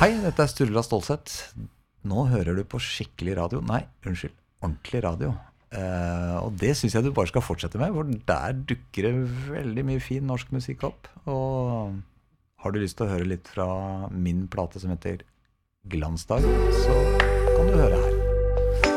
Hei, dette Sturla Stålsett. Nå hører du på skikkelig radio. Nei, unnskyld, ordentlig radio. Og det synes jeg du bare skal fortsette med, for der dukker det veldig mye fin norsk musikk opp. Og har du lyst til å høre litt fra min plate som heter Glansdag, så kan du høre her.